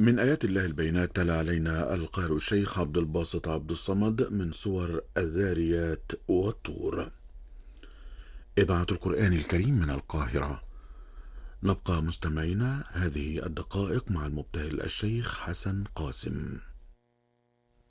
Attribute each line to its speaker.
Speaker 1: من آيات الله البينات تلا علينا القارئ الشيخ عبد الباسط عبد الصمد من سور الذاريات والطور. إذاعة القرآن الكريم من القاهرة. نبقى مستمعين هذه الدقائق مع المبتهل الشيخ حسن قاسم.